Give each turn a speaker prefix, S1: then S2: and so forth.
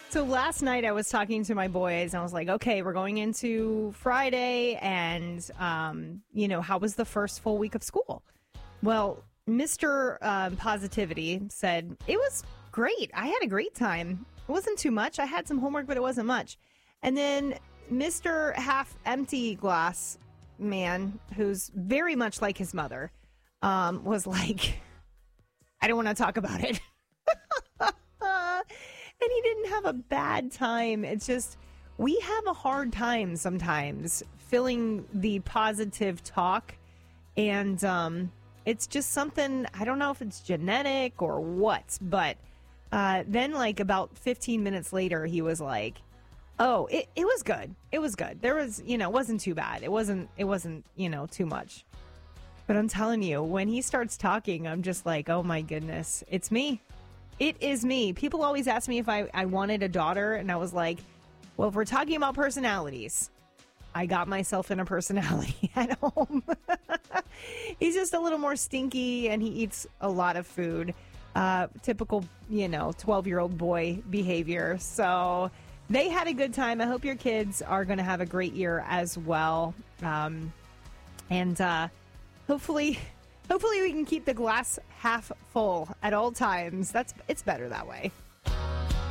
S1: So last night I was talking to my boys and I was like, okay, we're going into Friday and, how was the first full week of school? Well, Mr. Positivity said, it was great. I had a great time. It wasn't too much. I had some homework, but it wasn't much. And then Mr. Half Empty Glass man, who's very much like his mother, was like, I don't want to talk about it. And he didn't have a bad time. It's just, we have a hard time sometimes filling the positive talk. And it's just something, I don't know if it's genetic or what, but then like about 15 minutes later, he was like, oh, it was good. It was good. There was, it wasn't too bad. It wasn't, too much. But I'm telling you, when he starts talking, I'm just like, oh my goodness, it's me. It is me. People always ask me if I wanted a daughter, and I was like, well, if we're talking about personalities, I got myself in a personality at home. He's just a little more stinky, and he eats a lot of food. Typical, 12-year-old boy behavior. So they had a good time. I hope your kids are going to have a great year as well. Hopefully we can keep the glass half full at all times. It's better that way.